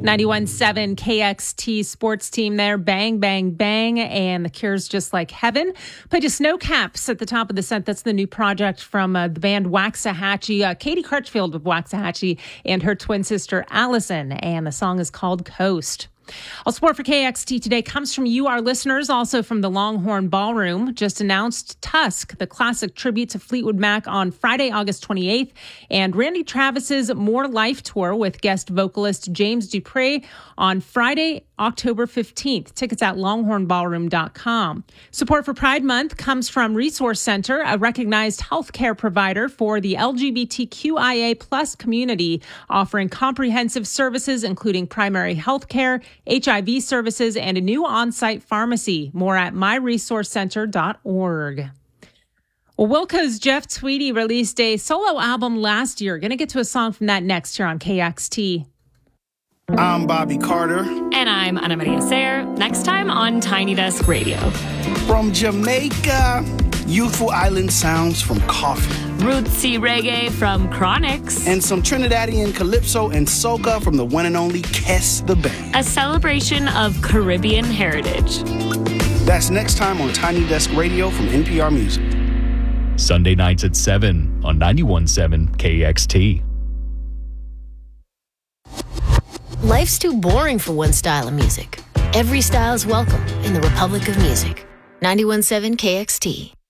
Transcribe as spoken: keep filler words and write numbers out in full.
ninety-one point seven K X T sports team there. Bang, bang, bang. And The Cure's Just Like Heaven. Played just Snow Caps at the top of the set. That's the new project from uh, the band Waxahachie. Uh, Katie Crutchfield of Waxahachie and her twin sister Allison. And the song is called Coast. All support for K X T today comes from you, our listeners, also from the Longhorn Ballroom. Just announced Tusk, the classic tribute to Fleetwood Mac on Friday, August twenty-eighth, and Randy Travis's More Life Tour with guest vocalist James Dupree on Friday, October fifteenth. Tickets at longhorn ballroom dot com. Support for Pride Month comes from Resource Center, a recognized healthcare provider for the L G B T Q I A plus community, offering comprehensive services including primary health care, H I V services, and a new on-site pharmacy. More at my resource center dot org. Well, Wilco's Jeff Tweedy released a solo album last year. Going to get to a song from that next here on K X T. I'm Bobby Carter. And I'm Ana Maria Sayer. Next time on Tiny Desk Radio. From Jamaica, youthful island sounds from Coffee. Rootsy reggae from Chronix. And some Trinidadian calypso and soca from the one and only Kes the Band. A celebration of Caribbean heritage. That's next time on Tiny Desk Radio from N P R Music. Sunday nights at seven on ninety-one point seven K X T. Life's too boring for one style of music. Every style is welcome in the Republic of Music. ninety-one point seven K X T.